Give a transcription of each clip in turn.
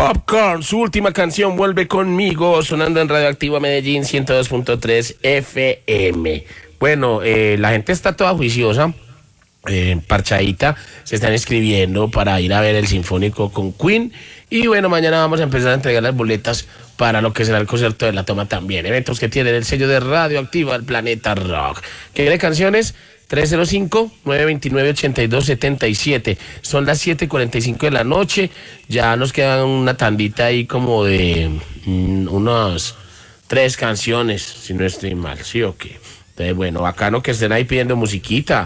Popcorn, su última canción, Vuelve Conmigo, sonando en Radioactiva Medellín 102.3 FM. Bueno, la gente está toda juiciosa, parchadita, se están escribiendo para ir a ver el Sinfónico con Queen. Y bueno, mañana vamos a empezar a entregar las boletas para lo que será el concierto de La Toma también. Eventos que tienen el sello de Radioactiva, el Planeta Rock. ¿Quiere canciones? 305-929-8277. Son las 7:45 de la noche. Ya nos quedan una tandita ahí como de unas 3 canciones, si no estoy mal, ¿sí o qué? Entonces, bueno, bacano que estén ahí pidiendo musiquita.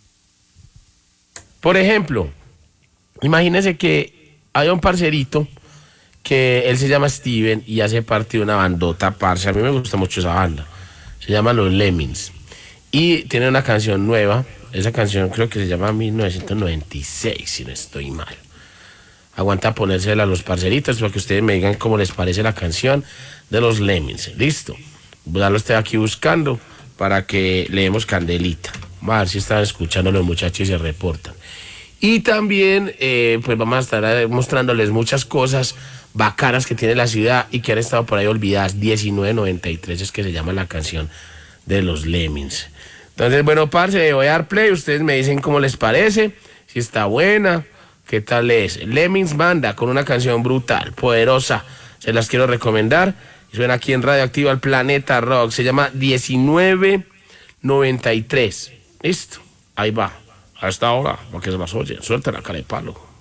Por ejemplo, imagínense que hay un parcerito que él se llama Steven y hace parte de una bandota, parce. A mí me gusta mucho esa banda. Se llama Los Lemmings. Y tiene una canción nueva. Esa canción creo que se llama 1996, si no estoy mal. Aguanta ponérsela a los parceritos para que ustedes me digan cómo les parece la canción de Los Lemmings. Listo. Ya lo estoy aquí buscando para que leemos candelita. Vamos a ver si están escuchando los muchachos y se reportan. Y también pues vamos a estar mostrándoles muchas cosas bacanas que tiene la ciudad y que han estado por ahí olvidadas. 1993 es que se llama la canción de Los Lemmings. Entonces, bueno, parce, voy a dar play. Ustedes me dicen cómo les parece, si está buena, qué tal es. Lemmings Banda con una canción brutal, poderosa. Se las quiero recomendar. Suena aquí en Radioactiva el Planeta Rock. Se llama 1993. Listo, ahí va. Hasta ahora, para que se las oye. Suelta la cara de palo.